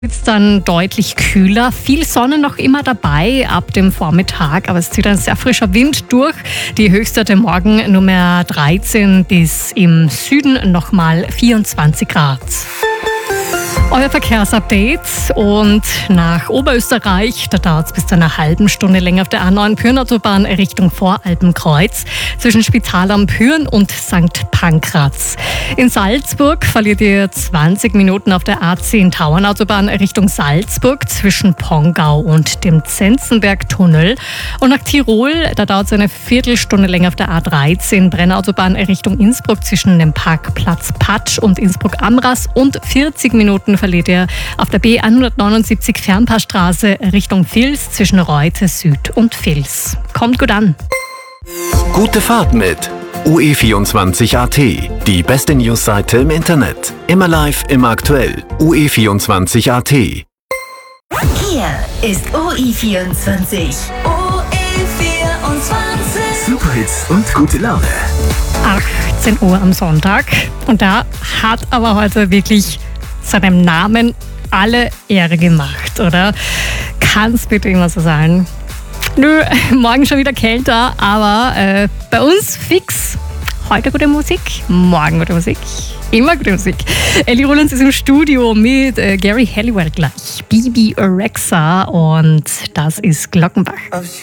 Wird es dann deutlich kühler, viel Sonne noch immer dabei ab dem Vormittag, aber es zieht ein sehr frischer Wind durch. Die Höchstwerte morgen Nummer 13 bis im Süden nochmal 24 Grad. Euer Verkehrsupdate und nach Oberösterreich, da dauert es bis zu einer halben Stunde länger auf der A9 Pyhrn-Autobahn Richtung Voralpenkreuz zwischen Spital am Pyhrn und St. Pankraz. In Salzburg verliert ihr 20 Minuten auf der A10 Tauernautobahn Richtung Salzburg zwischen Pongau und dem Zenzenberg-Tunnel. Und nach Tirol, da dauert es eine Viertelstunde länger auf der A13 Brennautobahn Richtung Innsbruck zwischen dem Parkplatz Patsch und Innsbruck-Amras und 40 Minuten verliert ihr auf der B179 Fernpassstraße Richtung Vils zwischen Reute Süd und Vils. Kommt gut an. Gute Fahrt mit UE24.at, die beste Newsseite im Internet. Immer live, immer aktuell. UE24.at. Hier ist UE24. UE24. Superhits und gute Laune. 18 Uhr am Sonntag. Und da hat aber heute wirklich seinem Namen alle Ehre gemacht, oder? Kann es bitte immer so sein? Nö, morgen schon wieder kälter, aber bei uns fix. Heute gute Musik, morgen gute Musik, immer gute Musik. Ellie Rollins ist im Studio mit Gary Halliwell gleich, Bibi Rexa und das ist Glockenbach.